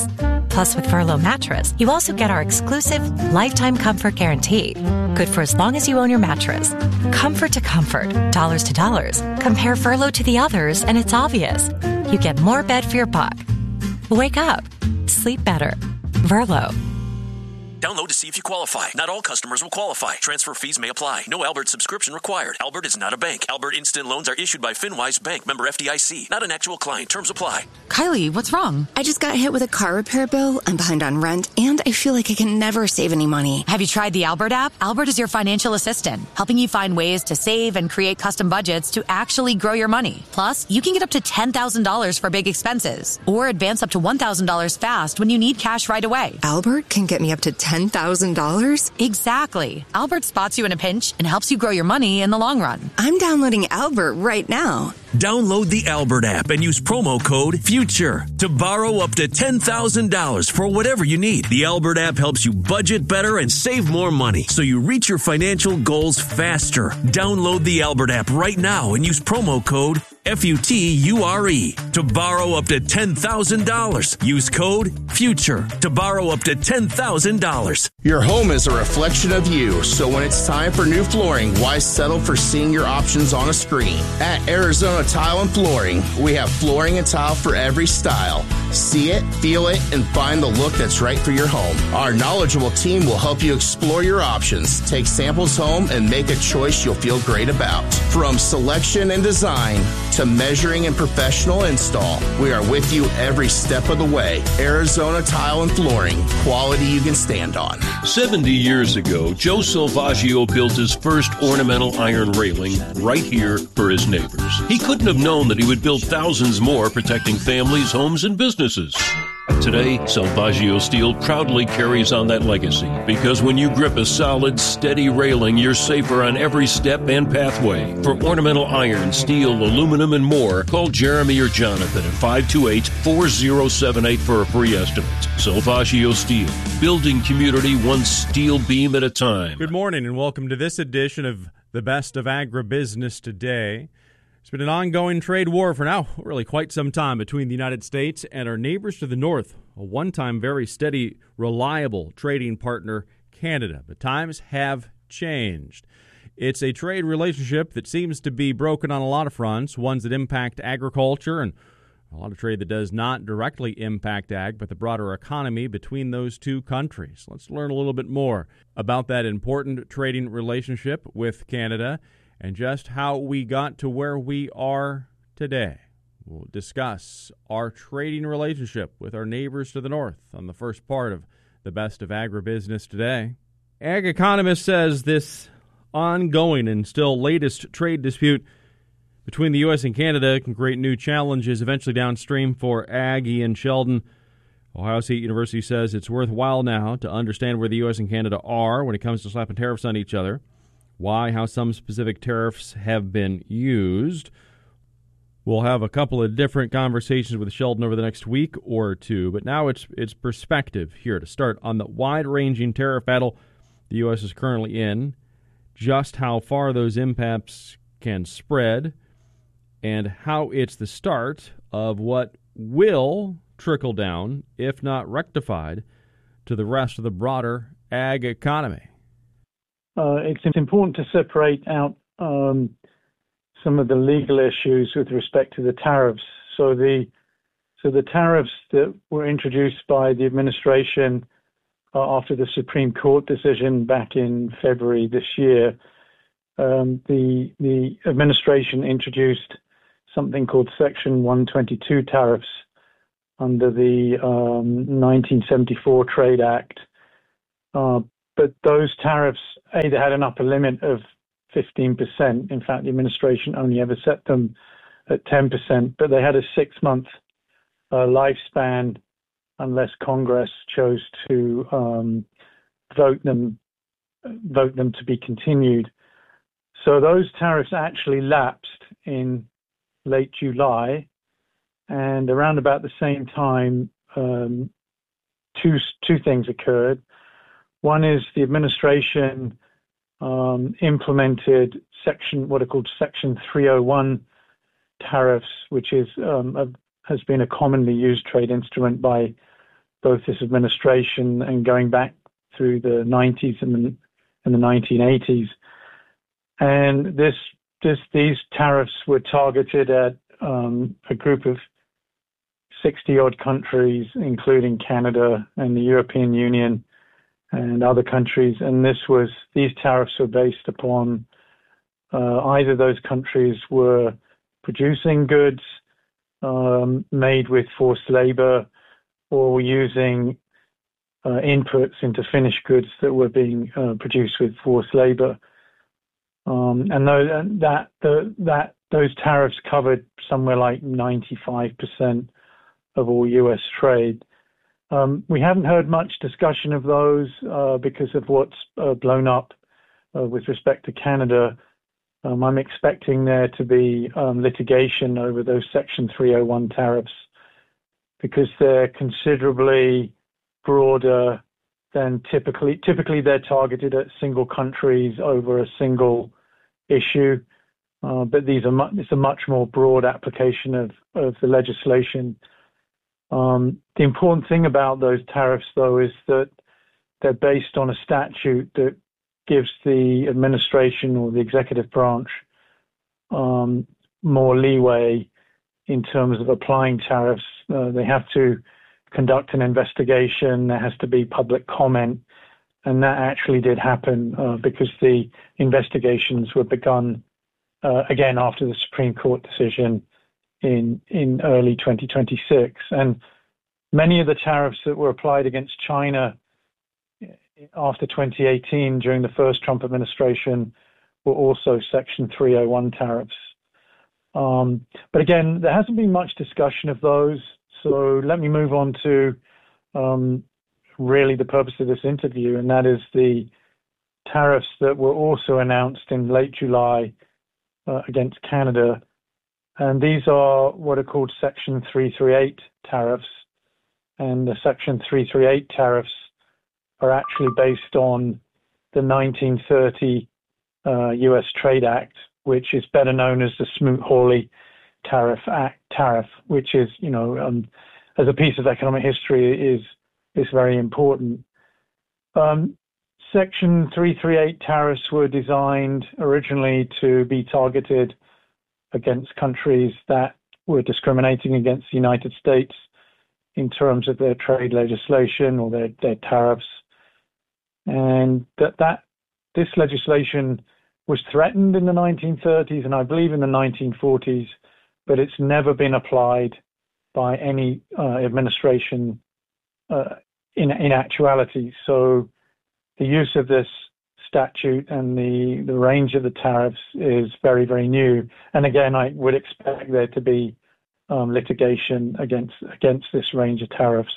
[SPEAKER 6] Plus, with Furlow mattress, you also get our exclusive lifetime comfort guarantee. Good for as long as you own your mattress. Comfort to comfort, dollars to dollars. Compare Furlow to the others, and it's obvious. You get more bed for your buck. Wake up. Sleep better. Furlow.
[SPEAKER 7] Download to see if you qualify. Not all customers will qualify. Transfer fees may apply. No Albert subscription required. Albert is not a bank. Albert Instant Loans are issued by FinWise Bank, member F D I C. Not an actual client. Terms apply.
[SPEAKER 10] Kylie, what's wrong? I just got hit with a car repair bill. I'm behind on rent, and I feel like I can never save any money.
[SPEAKER 23] Have you tried the Albert app? Albert is your financial assistant, helping you find ways to save and create custom budgets to actually grow your money. Plus, you can get up to ten thousand dollars for big expenses, or advance up to one thousand dollars fast when you need cash right away.
[SPEAKER 10] Albert can get me up to ten thousand dollars?
[SPEAKER 23] Exactly. Albert spots you in a pinch and helps you grow your money in the long run.
[SPEAKER 10] I'm downloading Albert right now.
[SPEAKER 7] Download the Albert app and use promo code FUTURE to borrow up to ten thousand dollars for whatever you need. The Albert app helps you budget better and save more money so you reach your financial goals faster. Download the Albert app right now and use promo code F U T U R E to borrow up to ten thousand dollars. Use code FUTURE to borrow up to ten thousand dollars.
[SPEAKER 24] Your home is a reflection of you, so when it's time for new flooring, why settle for seeing your options on a screen? At Arizona Tile and Flooring, we have flooring and tile for every style. See it, feel it, and find the look that's right for your home. Our knowledgeable team will help you explore your options, take samples home, and make a choice you'll feel great about. From selection and design to measuring and professional install, we are with you every step of the way. Arizona Tile and Flooring, quality you can stand on.
[SPEAKER 8] seventy years ago, Joe Salvaggio built his first ornamental iron railing right here for his neighbors. He couldn't have known that he would build thousands more, protecting families, homes, and businesses. Today, Salvaggio Steel proudly carries on that legacy, because when you grip a solid, steady railing, you're safer on every step and pathway. For ornamental iron, steel, aluminum, and more, call Jeremy or Jonathan at five two eight, four zero seven eight for a free estimate. Salvaggio Steel, building community one steel beam at a time.
[SPEAKER 25] Good morning and welcome to this edition of the Best of Agribusiness Today. It's been an ongoing trade war for now really quite some time between the United States and our neighbors to the north, a one-time very steady, reliable trading partner, Canada. But times have changed. It's a trade relationship that seems to be broken on a lot of fronts, ones that impact agriculture and a lot of trade that does not directly impact ag, but the broader economy between those two countries. Let's learn a little bit more about that important trading relationship with Canada and just how we got to where we are today. We'll discuss our trading relationship with our neighbors to the north on the first part of the Best of Agribusiness Today. Ag Economist says this ongoing and still latest trade dispute between the U S and Canada can create new challenges eventually downstream for ag. Ian Sheldon, Ohio State University, says it's worthwhile now to understand where the U S and Canada are when it comes to slapping tariffs on each other. Why, how some specific tariffs have been used. We'll have a couple of different conversations with Sheldon over the next week or two, but now it's it's perspective here to start on the wide-ranging tariff battle the U S is currently in, just how far those impacts can spread, and how it's the start of what will trickle down, if not rectified, to the rest of the broader ag economy.
[SPEAKER 26] Uh, it's important to separate out um, some of the legal issues with respect to the tariffs. So the so the tariffs that were introduced by the administration uh, after the Supreme Court decision back in February this year, um, the the administration introduced something called Section one twenty-two tariffs under the um, nineteen seventy-four Trade Act. Uh, but those tariffs either had an upper limit of fifteen percent. In fact, the administration only ever set them at ten percent, but they had a six-month uh, lifespan unless Congress chose to um, vote them vote them to be continued. So those tariffs actually lapsed in late July, and around about the same time, um, two two things occurred. One is the administration um, implemented section, what are called Section three oh one tariffs, which is um, a, has been a commonly used trade instrument by both this administration and going back through the nineties and the, and the nineteen eighties. And this, this, these tariffs were targeted at um, a group of sixty-odd countries, including Canada and the European Union and other countries. And this was, these tariffs were based upon uh, either those countries were producing goods um, made with forced labor or using uh, inputs into finished goods that were being uh, produced with forced labor. Um, and those, that, the, that, those tariffs covered somewhere like ninety-five percent of all U S trade. Um, we haven't heard much discussion of those uh, because of what's uh, blown up uh, with respect to Canada. Um, I'm expecting there to be um, litigation over those Section three oh one tariffs because they're considerably broader than typically. Typically, they're targeted at single countries over a single issue, uh, but these are mu- it's a much more broad application of, of the legislation. Um, the important thing about those tariffs, though, is that they're based on a statute that gives the administration or the executive branch um, more leeway in terms of applying tariffs. Uh, they have to conduct an investigation. There has to be public comment. And that actually did happen uh, because the investigations were begun uh, again after the Supreme Court decision in in early twenty twenty-six. And many of the tariffs that were applied against China after twenty eighteen during the first Trump administration were also Section three oh one tariffs. Um, but again, there hasn't been much discussion of those. So let me move on to um, really the purpose of this interview, and that is the tariffs that were also announced in late July uh, against Canada. And these are what are called Section three thirty-eight tariffs. And the Section three thirty-eight tariffs are actually based on the nineteen thirty uh, U S Trade Act, which is better known as the Smoot-Hawley Tariff Act, tariff, which is, you know, um, as a piece of economic history, is is very important. Um, Section three thirty-eight tariffs were designed originally to be targeted against countries that were discriminating against the United States in terms of their trade legislation or their, their tariffs. And that, that this legislation was threatened in the nineteen thirties and I believe in the nineteen forties, but it's never been applied by any uh, administration uh, in, in actuality. So the use of this statute and the, the range of the tariffs is very, very new. And again, I would expect there to be um, litigation against against this range of tariffs.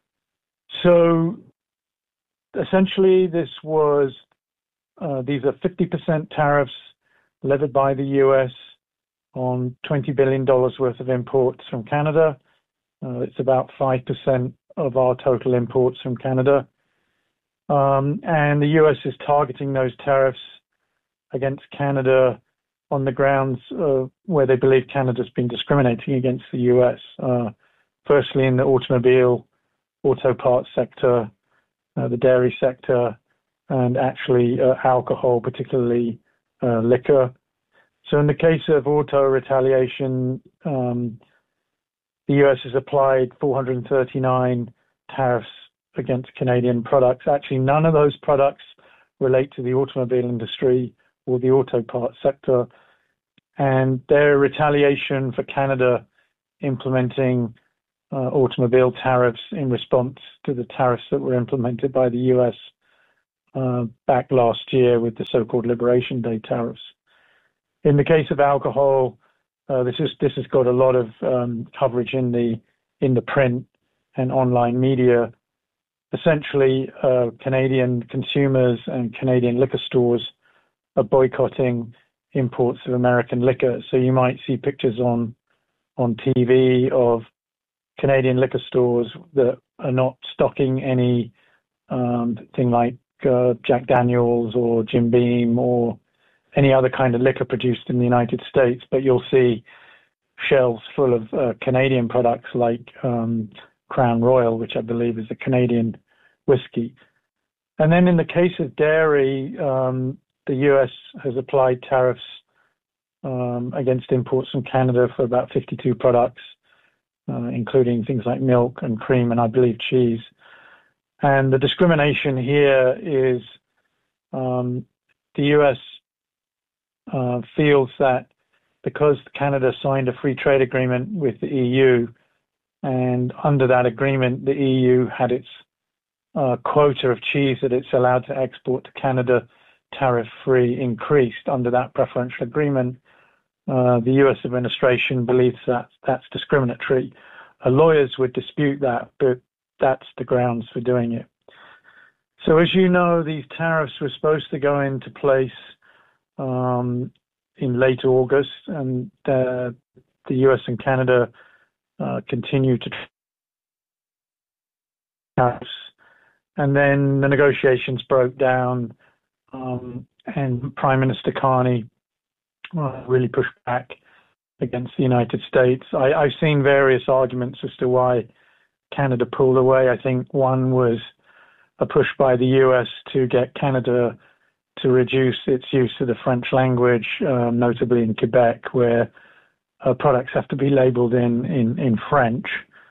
[SPEAKER 26] So essentially, this was uh, these are fifty percent tariffs levied by the U S on twenty billion dollars worth of imports from Canada. Uh, it's about five percent of our total imports from Canada. Um, and the U S is targeting those tariffs against Canada on the grounds uh, where they believe Canada's been discriminating against the U S. Uh, firstly, in the automobile, auto parts sector, uh, the dairy sector, and actually uh, alcohol, particularly uh, liquor. So in the case of auto retaliation, um, the U S has applied four hundred thirty-nine tariffs against Canadian products. Actually, none of those products relate to the automobile industry or the auto parts sector. And their retaliation for Canada implementing uh, automobile tariffs in response to the tariffs that were implemented by the U S uh, back last year with the so-called Liberation Day tariffs. In the case of alcohol, uh, this is this has got a lot of um, coverage in the in the print and online media. Essentially, uh, Canadian consumers and Canadian liquor stores are boycotting imports of American liquor. So you might see pictures on on T V of Canadian liquor stores that are not stocking any um, thing like uh, Jack Daniels or Jim Beam or any other kind of liquor produced in the United States, but you'll see shelves full of uh, Canadian products like um, Crown Royal, which I believe is a Canadian whiskey. And then in the case of dairy, um, the U S has applied tariffs um, against imports from Canada for about fifty-two products, uh, including things like milk and cream and I believe cheese. And the discrimination here is um, the U S uh, feels that because Canada signed a free trade agreement with the E U, and under that agreement, the E U had its uh, quota of cheese that it's allowed to export to Canada tariff-free increased under that preferential agreement. Uh, the U S administration believes that that's discriminatory. Uh, lawyers would dispute that, but that's the grounds for doing it. So as you know, these tariffs were supposed to go into place um, in late August, and uh, the U S and Canada uh, continue to tariffs. And then the negotiations broke down, um, and Prime Minister Carney uh, really pushed back against the United States. I, I've seen various arguments as to why Canada pulled away. I think one was a push by the U S to get Canada to reduce its use of the French language, um, notably in Quebec, where uh, products have to be labeled in, in, in French.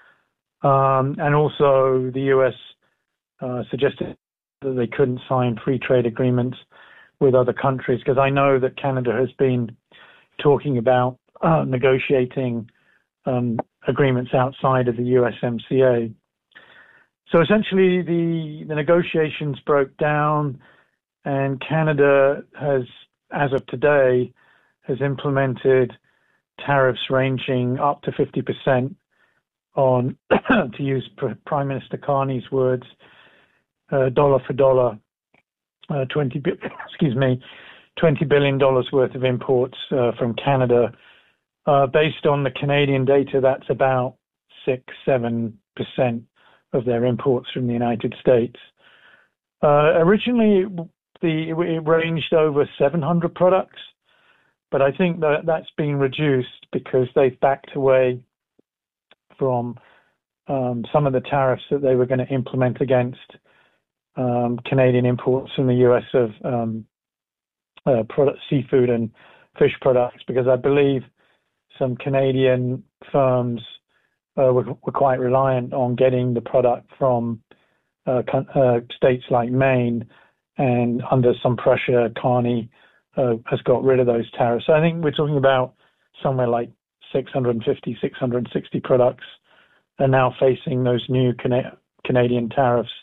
[SPEAKER 26] Um, and also the U S uh, suggested that they couldn't sign free trade agreements with other countries, because I know that Canada has been talking about uh, negotiating um, agreements outside of the U S M C A. So essentially the, the negotiations broke down, and Canada has, as of today, has implemented tariffs ranging up to fifty percent on, to use Prime Minister Carney's words, uh, dollar for dollar, uh, twenty, excuse me, twenty billion dollars worth of imports uh, from Canada. Uh, based on the Canadian data, that's about six, seven percent of their imports from the United States. Uh, originally, the, it ranged over seven hundred products, but I think that that's been reduced because they've backed away from um, some of the tariffs that they were going to implement against um, Canadian imports from the U S of um, uh, product, seafood and fish products, because I believe some Canadian firms uh, were, were quite reliant on getting the product from uh, uh, states like Maine, and under some pressure, Carney uh, has got rid of those tariffs. So I think we're talking about somewhere like six hundred fifty, six hundred sixty products are now facing those new Cana- Canadian tariffs.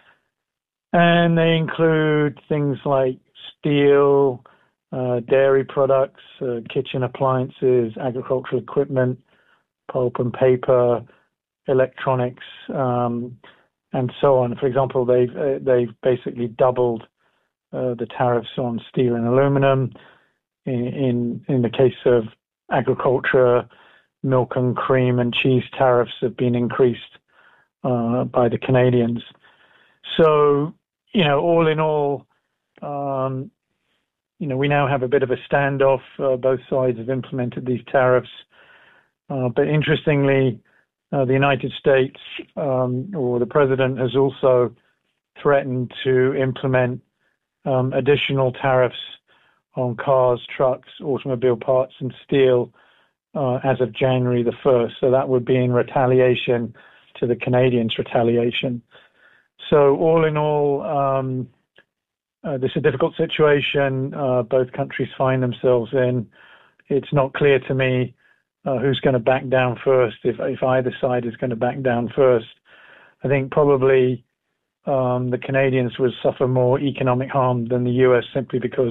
[SPEAKER 26] And they include things like steel, uh, dairy products, uh, kitchen appliances, agricultural equipment, pulp and paper, electronics, um, and so on. For example, they've uh, they've basically doubled uh, the tariffs on steel and aluminum. In, in in the case of agriculture, milk and cream and cheese tariffs have been increased uh, by the Canadians. So, you know, all in all, um, you know, we now have a bit of a standoff. Uh, both sides have implemented these tariffs. Uh, but interestingly, uh, the United States um, or the president has also threatened to implement um, additional tariffs on cars, trucks, automobile parts, and steel uh, as of January the first. So that would be in retaliation to the Canadians' retaliation. So all in all, um, uh, this is a difficult situation uh, both countries find themselves in. It's not clear to me uh, who's going to back down first, if, if either side is going to back down first. I think probably um, the Canadians would suffer more economic harm than the U S simply because